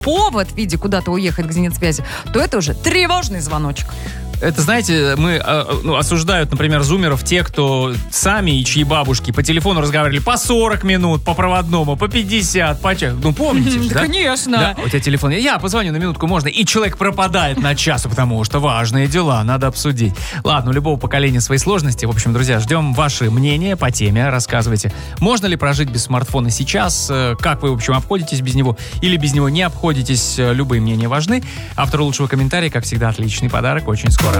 повод в виде куда-то уехать, где нет связи, то это уже тревожный звоночек. Это, знаете, осуждают, например, зумеров те, кто сами и чьи бабушки по телефону разговаривали по 40 минут, по проводному, по 50, по час. Ну, помните же, да? Конечно. Да, у тебя телефон. Я позвоню на минутку, можно. И человек пропадает на час, потому что важные дела надо обсудить. Ладно, у любого поколения свои сложности. В общем, друзья, ждем ваши мнения по теме. Рассказывайте, можно ли прожить без смартфона сейчас? Как вы, в общем, обходитесь без него? Или без него не обходитесь? Любые мнения важны. Автору лучшего комментария, как всегда, отличный подарок. Очень скоро.